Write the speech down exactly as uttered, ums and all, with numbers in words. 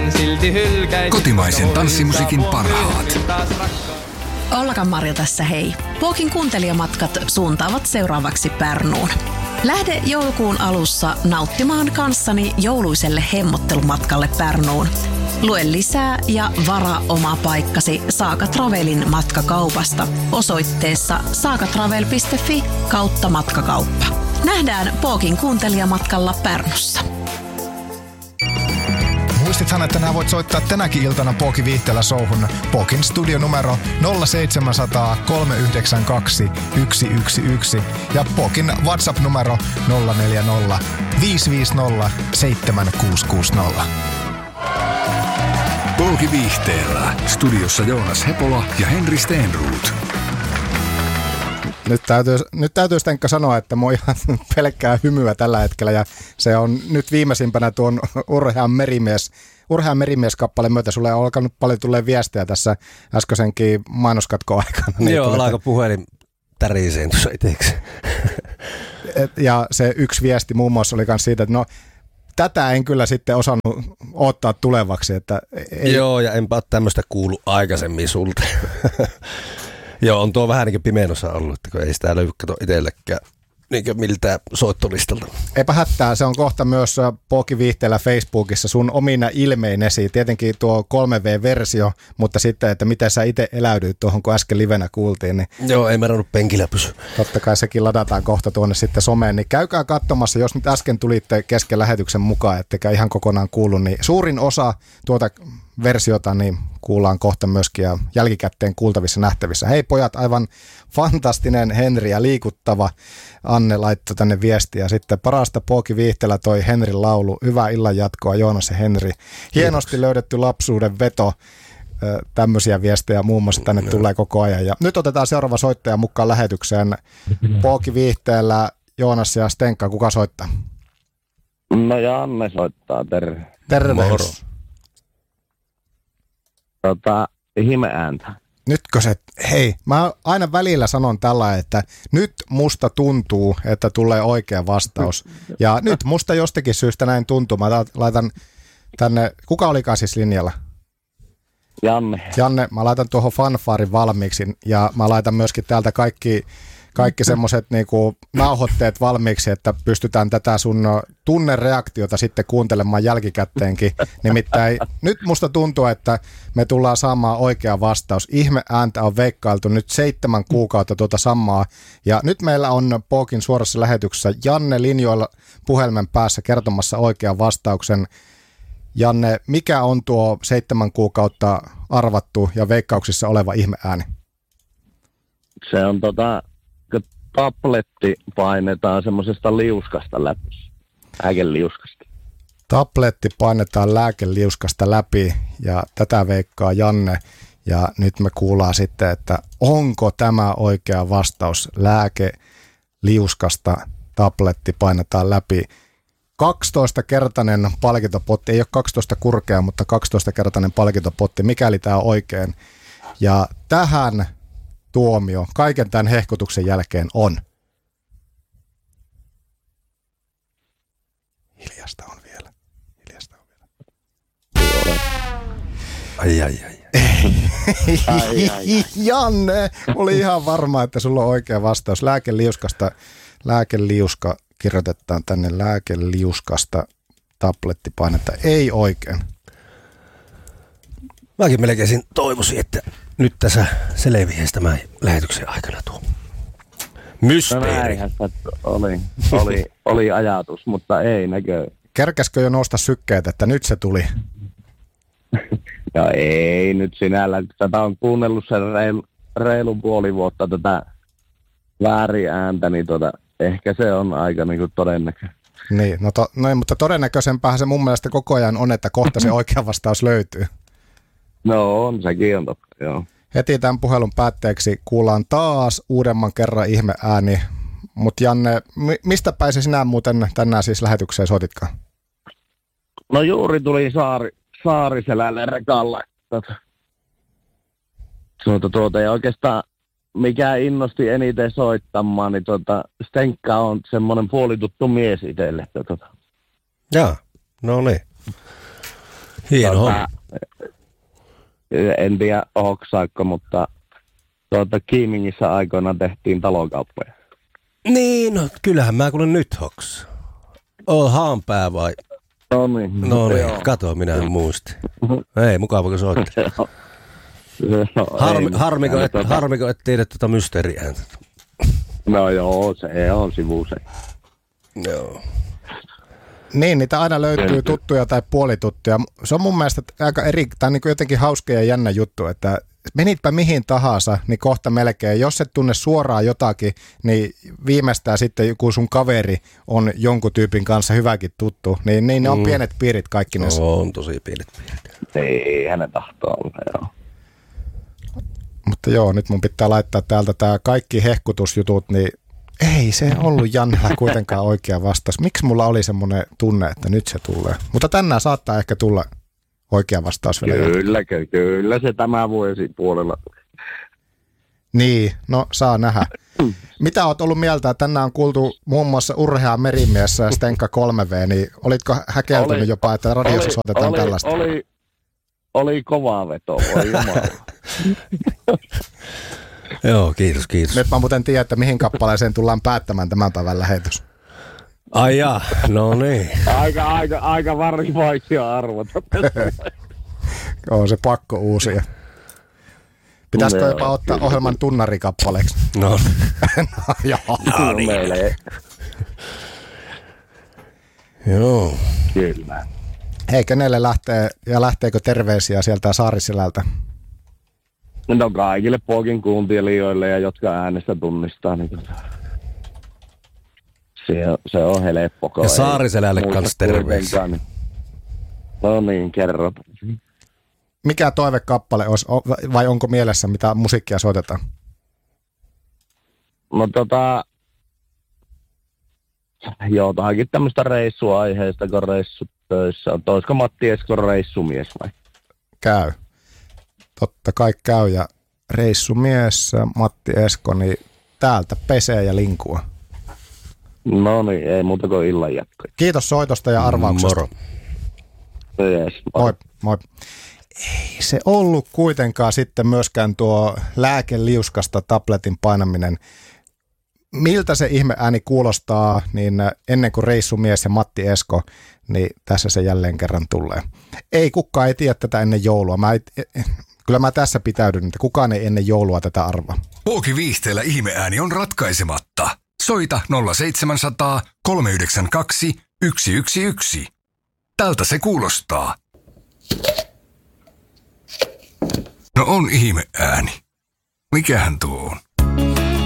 silti hylkäisin. Kotimaisen tanssimusiikin parhaat. Ollakan Marja tässä hei. Pookin kuuntelijamatkat suuntaavat seuraavaksi Pärnuun. Lähde joulukuun alussa nauttimaan kanssani jouluiselle hemmottelumatkalle Pärnuun. Lue lisää ja varaa oma paikkasi Saaka Travelin matkakaupasta osoitteessa saakatravel piste fi kautta matkakauppa. Nähdään Pookin kuuntelijamatkalla Pärnussa. Muistithan, että nää voit soittaa tänäkin iltana Pookin Viihteellä showhun. Pookin studionumero nolla seitsemän nolla nolla kolme yhdeksän kaksi yksi yksi yksi ja Pookin WhatsApp-numero nolla neljä nolla viisi viisi nolla seitsemän kuusi kuusi nolla. Pookin Viihteellä. Studiossa Joonas Hepola ja Henri Steenruut. Nyt täytyy, nyt täytyy Stenkka sanoa, että mua ihan pelkkää hymyä tällä hetkellä ja se on nyt viimeisimpänä tuon Urhean merimies, Urhean merimies-kappaleen myötä. Sulle on alkanut paljon tulee viestejä tässä äskeisenkin mainoskatkoon aikana. Niin joo, alkaa puhelin täriseen tuossa itseksi. Ja se yksi viesti muun muassa oli myös siitä, että no tätä en kyllä sitten osannut odottaa tulevaksi. Että ei... Joo, ja enpä ole tämmöistä kuullut aikaisemmin sulta. Joo, on tuo vähän niin kuin pimeenossa ollut, että kun ei sitä löydy kato itsellekään niin kuin miltään soittolistalta. Eipä hätää, se on kohta myös Pookin Viihteellä Facebookissa sun omina ilmeinesi. Tietenkin tuo kolme V-versio, mutta sitten, että miten sä itse eläydyit tuohon, kun äsken livenä kuultiin. Niin joo, ei mennä penkillä pysy. Totta kai sekin ladataan kohta tuonne sitten someen, niin käykää katsomassa, jos nyt äsken tulitte kesken lähetyksen mukaan, ettekä ihan kokonaan kuullut, niin suurin osa tuota versiota niin kuullaan kohta myöskin ja jälkikäteen kuultavissa nähtävissä. Hei pojat, aivan fantastinen Henri ja liikuttava. Anne laittoi tänne viestiä. Sitten parasta Pookin Viihteellä toi Henrin laulu. Hyvää illan jatkoa Joonas ja Henri. Hienosti Kiitos. Löydetty lapsuuden veto. Tämmöisiä viestejä muun muassa tänne no. tulee koko ajan. Ja nyt otetaan seuraava soittaja mukaan lähetykseen. Pookin Viihteellä Joonas ja Stenkka, kuka soittaa? No Janne soittaa, terve. Terveys. Tota, ihmeääntä. Nytkö se, hei, mä aina välillä sanon tällä, että nyt musta tuntuu, että tulee oikea vastaus. Ja nyt musta jostakin syystä näin tuntuu. Mä laitan tänne, kuka olikaan siis linjalla? Janne. Janne, mä laitan tuohon fanfaarin valmiiksi ja mä laitan myöskin täältä kaikki, kaikki semmoiset niinku nauhoitteet valmiiksi, että pystytään tätä sun tunnereaktiota sitten kuuntelemaan jälkikäteenkin. Nimittäin nyt musta tuntuu, että me tullaan saamaan oikea vastaus. Ihme ääntä on veikkailtu nyt seitsemän kuukautta tuota samaa. Ja nyt meillä on Pookin suorassa lähetyksessä Janne linjoilla puhelimen päässä kertomassa oikean vastauksen. Janne, mikä on tuo seitsemän kuukautta arvattu ja veikkauksissa oleva ihme ääni? Se on tota... Tabletti painetaan semmoisesta liuskasta läpi, lääkeliuskasta. Tabletti painetaan lääkeliuskasta läpi ja tätä veikkaa Janne. Ja nyt me kuullaan sitten, että onko tämä oikea vastaus. Lääkeliuskasta tabletti painetaan läpi. kaksitoistakertainen palkintopotti, ei ole kaksitoista kurkea, mutta kaksitoistakertainen palkintopotti, mikäli tämä on oikein. Ja tähän tuomio kaiken tämän hehkutuksen jälkeen on. Hiljasta on vielä. Hiljasta on vielä. Ai ai ai. ai, ai, ai. Janne, oli ihan varma, että sulla on oikea vastaus. Lääkeliuskasta, lääkeliuska kirjoitetaan tänne lääkeliuskasta tablettipainetta. Ei oikein. Mäkin melkein toivoisin, että nyt tässä selviäisi tämän lähetyksen aikana tuo mysteeri. No oli, oli, oli ajatus, mutta ei näkö. Kerkäskö jo nousta sykkeet, että nyt se tuli? No ei nyt sinällään. Tätä on kuunnellut sen reilu, reilu puoli vuotta tätä väärin ääntä, niin tota, ehkä se on aika niinku todennäköinen. Niin, no, to, no mutta todennäköisempäähän se mun mielestä koko ajan on, että kohta se oikea vastaus löytyy. No on, sekin on totta, joo. Heti tämän puhelun päätteeksi kuullaan taas uudemman kerran ihme ääni. Mutta Janne, mistä päin sinä muuten tänään siis lähetykseen soititkaan? No juuri tuli saari, Saariselälle rekalla. Tuota, tuota, tuota, ja oikeastaan mikä innosti eniten soittamaan, niin tuota, Stenkka on semmoinen puolituttu mies itselle. Tuota. Jaa, no niin. Hieno tuota, en tiedä hoksaakko, mutta tuota, Kiimingissä aikoinaan tehtiin talokauppoja. Niin, no kyllähän mä kuulen nyt hoks. Oot haanpää vai? No niin. No niin, kato, minä en muisti. Ei, mukava kun soittelet. No, Harmi, ei, harmiko, et, tuota, harmiko, et tiedä tuota mysteeriääntä. No joo, se on sivu se. Joo. Niin, niitä aina löytyy tuttuja tai puolituttuja. Se on mun mielestä aika eri, tai niin kuin jotenkin hauska ja jännä juttu, että menitpä mihin tahansa, niin kohta melkein, jos et tunne suoraan jotakin, niin viimeistään sitten joku sun kaveri on jonkun tyypin kanssa hyväkin tuttu, niin, niin ne on mm. pienet piirit kaikki ne. No, on tosi pienet piirit. Ei hänen tahtoo olla, joo. Mutta joo, nyt mun pitää laittaa täältä tää kaikki hehkutusjutut, niin ei se ollut Jannella kuitenkaan oikea vastaus. Miksi mulla oli semmoinen tunne, että nyt se tulee? Mutta tänään saattaa ehkä tulla oikea vastaus vielä. Kyllä, kyllä se tämä vuosi puolella. Niin, no saa nähdä. Mitä oot ollut mieltä? Tänään on kuultu muun muassa Urhea Merimies ja Stenka kolme V, niin olitko häkeltynyt oli, jopa, että radiossa soitetaan oli, tällaista? Oli, oli kovaa veto, voi jumala. Joo, kiitos, kiitos. Nyt mä muuten tiedän, että mihin kappaleeseen tullaan päättämään tämän päivän lähetys. Ai jaa, no niin. Aika, aika, aika varsin vaikea arvota. On se pakko uusia. Pitäisikö no, jopa ottaa kyllä ohjelman tunnarikappaleeksi? No. no joo. No niin. Meille. Joo. Kyllä. Hei, kenelle lähtee ja lähteekö terveisiä sieltä Saariselältä? No kaikille Pokin kuuntelijoille ja jotka äänestä tunnistaa. Niin se, se on helppo. Ja Saariselälle kanssa terveisiä. No niin, kerro. Mikä toivekappale olisi, vai onko mielessä, mitä musiikkia soitetaan? No tota, jotakin tämmöistä reissuaiheesta, kun reissut töissä on. Olisiko Matti Esko reissumies vai? Käy. Totta kai käy, ja reissumies Matti Esko, niin täältä pesee ja linkua. No niin, ei muuta kuin illan jatkoja. Kiitos soitosta ja arvauksesta. Moro. Yes, moi. moi. Ei se ollut kuitenkaan sitten myöskään tuo lääkeliuskasta tabletin painaminen. Miltä se ihme ääni kuulostaa, niin ennen kuin reissumies ja Matti Esko, niin tässä se jälleen kerran tulee. Ei, kukaan ei tiedä tätä ennen joulua. Mä ei, kyllä mä tässä pitäydyn, että kukaan ei ennen joulua tätä arvaa. Pooki Viihteellä ihmeääni on ratkaisematta. Soita nolla seitsemän nolla nolla kolme yhdeksän kaksi yksi yksi yksi. Tältä se kuulostaa. No on ihmeääni. Mikähän tuo on?